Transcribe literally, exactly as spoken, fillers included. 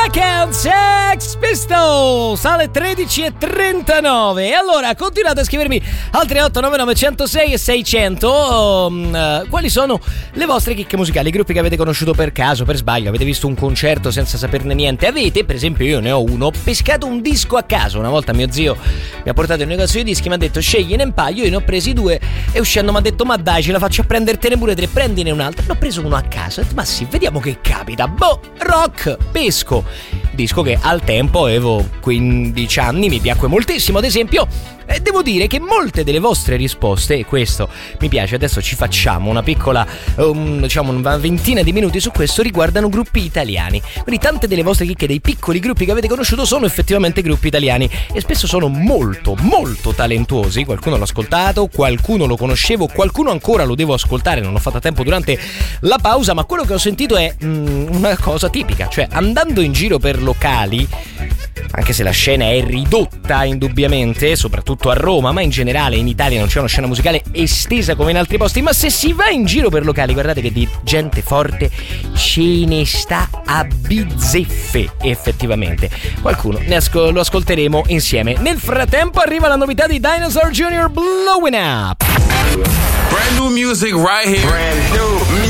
Rock and Sex Pistols alle tredici e trentanove. E allora continuate a scrivermi al tre otto nove nove zero sei e seicento um, quali sono le vostre chicche musicali, i gruppi che avete conosciuto per caso, per sbaglio, avete visto un concerto senza saperne niente, avete, per esempio io ne ho uno, ho pescato un disco a caso. Una volta mio zio mi ha portato in un negozio di dischi, mi ha detto scegliene un paio, io ne ho presi due e uscendo mi ha detto ma dai ce la faccio a prendertene pure tre, prendine un altro. Ne ho preso uno a caso, ho detto ma sì, vediamo che capita. Boh, rock, pesco, disco che al tempo avevo quindici anni, mi piacque moltissimo. Ad esempio, eh, devo dire che molte delle vostre risposte, e questo mi piace, adesso ci facciamo una piccola um, diciamo una ventina di minuti su questo, riguardano gruppi italiani. Quindi tante delle vostre chicche dei piccoli gruppi che avete conosciuto sono effettivamente gruppi italiani e spesso sono molto molto talentuosi. Qualcuno l'ho ascoltato, qualcuno lo conoscevo, qualcuno ancora lo devo ascoltare, non ho fatto tempo durante la pausa, ma quello che ho sentito è mm, una cosa tipica, cioè andando in giro per locali, anche se la scena è ridotta indubbiamente, soprattutto a Roma, ma in generale in Italia non c'è una scena musicale estesa come in altri posti, ma se si va in giro per locali, guardate che di gente forte ce ne sta a bizzeffe, effettivamente. Qualcuno ne asco- lo ascolteremo insieme. Nel frattempo arriva la novità di Dinosaur Junior, Blowing Up. Brand new music right here. Brand new music.